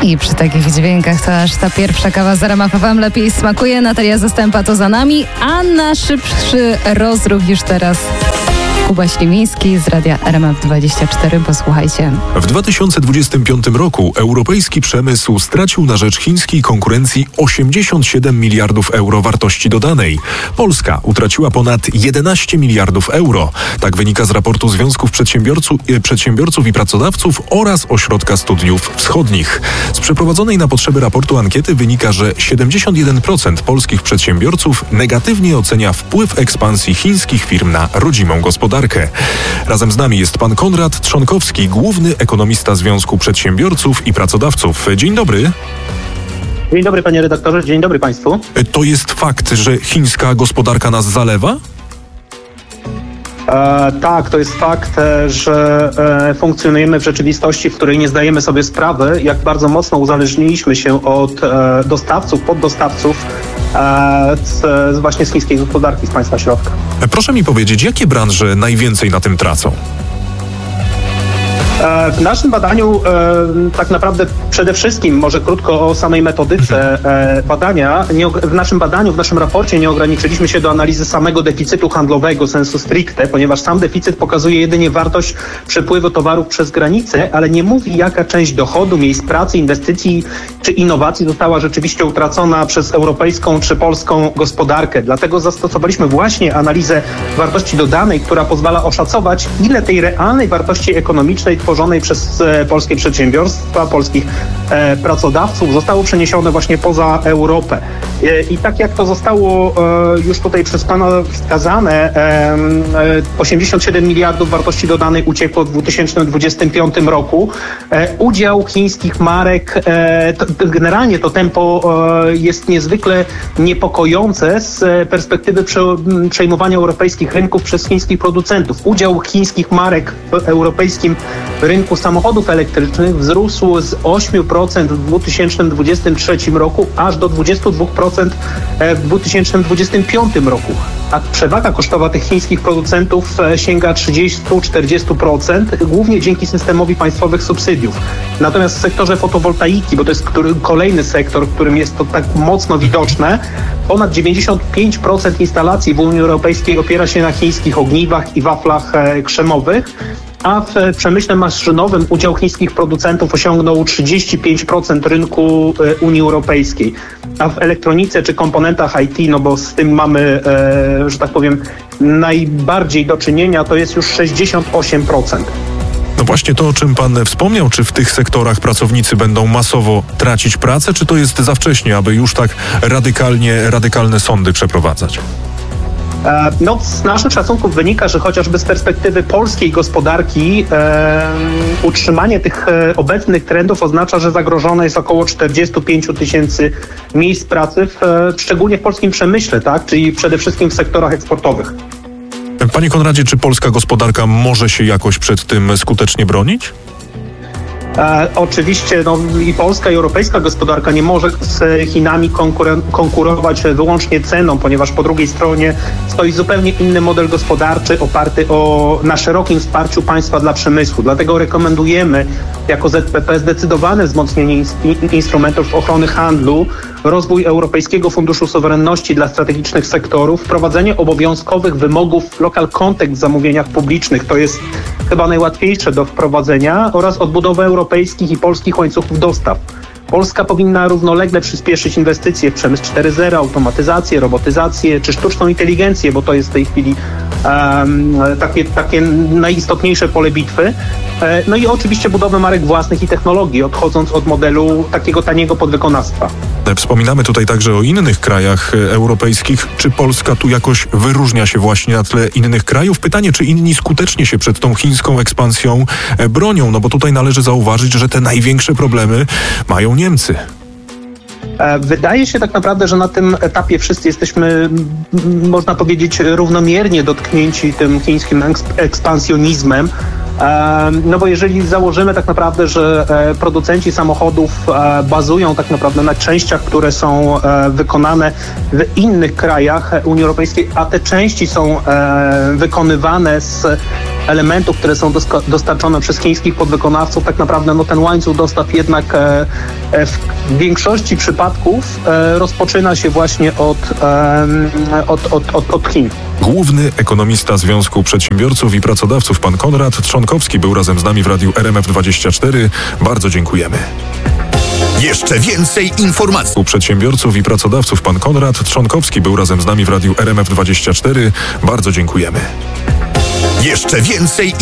I przy takich dźwiękach to aż ta pierwsza kawa z RMF FM lepiej smakuje. Natalia Zastępa to za nami, a na szybszy rozruch już teraz Kuba Ślimiński z radia RMF24. Posłuchajcie. W 2025 roku europejski przemysł stracił na rzecz chińskiej konkurencji 87 miliardów euro wartości dodanej. Polska utraciła ponad 11 miliardów euro. Tak wynika z raportu Związków Przedsiębiorców i Pracodawców oraz Ośrodka Studiów Wschodnich. Z przeprowadzonej na potrzeby raportu ankiety wynika, że 71% polskich przedsiębiorców negatywnie ocenia wpływ ekspansji chińskich firm na rodzimą gospodarkę. Razem z nami jest pan Konrad Trzonkowski, główny ekonomista Związku Przedsiębiorców i Pracodawców. Dzień dobry. Dzień dobry, panie redaktorze, dzień dobry państwu. To jest fakt, że chińska gospodarka nas zalewa? Tak, to jest fakt, że funkcjonujemy w rzeczywistości, w której nie zdajemy sobie sprawy, jak bardzo mocno uzależniliśmy się od dostawców, poddostawców właśnie z chińskiej gospodarki, z państwa środka. Proszę mi powiedzieć, jakie branże najwięcej na tym tracą? W naszym badaniu tak naprawdę przede wszystkim, może krótko o samej metodyce badania, w naszym raporcie nie ograniczyliśmy się do analizy samego deficytu handlowego sensu stricte, ponieważ sam deficyt pokazuje jedynie wartość przepływu towarów przez granicę, ale nie mówi, jaka część dochodu, miejsc pracy, inwestycji czy innowacji została rzeczywiście utracona przez europejską czy polską gospodarkę. Dlatego zastosowaliśmy właśnie analizę wartości dodanej, która pozwala oszacować, ile tej realnej wartości ekonomicznej tworzonej przez polskie przedsiębiorstwa, polskich pracodawców zostało przeniesione właśnie poza Europę. I tak jak to zostało już tutaj przez pana wskazane, 87 miliardów wartości dodanej uciekło w 2025 roku. Udział chińskich marek, generalnie to tempo jest niezwykle niepokojące z perspektywy przejmowania europejskich rynków przez chińskich producentów. Udział chińskich marek w europejskim rynku samochodów elektrycznych wzrósł z 8% w 2023 roku aż do 22% w 2025 roku. A przewaga kosztowa tych chińskich producentów sięga 30-40%, głównie dzięki systemowi państwowych subsydiów. Natomiast w sektorze fotowoltaiki, bo to jest kolejny sektor, w którym jest to tak mocno widoczne, ponad 95% instalacji w Unii Europejskiej opiera się na chińskich ogniwach i waflach krzemowych, a w przemyśle maszynowym udział chińskich producentów osiągnął 35% rynku Unii Europejskiej. A w elektronice czy komponentach IT, no bo z tym mamy, że tak powiem, najbardziej do czynienia, to jest już 68%. No właśnie to, o czym pan wspomniał, czy w tych sektorach pracownicy będą masowo tracić pracę, czy to jest za wcześnie, aby już tak radykalne sądy przeprowadzać? No, z naszych szacunków wynika, że chociażby z perspektywy polskiej gospodarki utrzymanie tych obecnych trendów oznacza, że zagrożone jest około 45 tysięcy miejsc pracy, szczególnie w polskim przemyśle, tak? Czyli przede wszystkim w sektorach eksportowych. Panie Konradzie, czy polska gospodarka może się jakoś przed tym skutecznie bronić? Oczywiście i polska i europejska gospodarka nie może z Chinami konkurować wyłącznie ceną, ponieważ po drugiej stronie stoi zupełnie inny model gospodarczy oparty na szerokim wsparciu państwa dla przemysłu. Dlatego rekomendujemy jako ZPP zdecydowane wzmocnienie instrumentów ochrony handlu, rozwój Europejskiego Funduszu Suwerenności dla strategicznych sektorów, wprowadzenie obowiązkowych wymogów local content w zamówieniach publicznych, to jest chyba najłatwiejsze do wprowadzenia, oraz odbudowę europejskich i polskich łańcuchów dostaw. Polska powinna równolegle przyspieszyć inwestycje w przemysł 4.0, automatyzację, robotyzację czy sztuczną inteligencję, bo to jest w tej chwili takie najistotniejsze pole bitwy. No i oczywiście budowę marek własnych i technologii, odchodząc od modelu takiego taniego podwykonawstwa. Wspominamy tutaj także o innych krajach europejskich. Czy Polska tu jakoś wyróżnia się właśnie na tle innych krajów? Pytanie, czy inni skutecznie się przed tą chińską ekspansją bronią? No bo tutaj należy zauważyć, że te największe problemy mają Niemcy. Wydaje się tak naprawdę, że na tym etapie wszyscy jesteśmy, można powiedzieć, równomiernie dotknięci tym chińskim ekspansjonizmem. No bo jeżeli założymy tak naprawdę, że producenci samochodów bazują tak naprawdę na częściach, które są wykonane w innych krajach Unii Europejskiej, a te części są wykonywane z elementów, które są dostarczone przez chińskich podwykonawców, tak naprawdę ten łańcuch dostaw jednak w większości przypadków rozpoczyna się właśnie od Chin. Główny ekonomista Związku Przedsiębiorców i Pracodawców, pan Konrad Trzonkowski, był razem z nami w Radiu RMF24. Bardzo dziękujemy. Jeszcze więcej informacji. U Przedsiębiorców i Pracodawców, pan Konrad Trzonkowski, był razem z nami w Radiu RMF24. Bardzo dziękujemy. Jeszcze więcej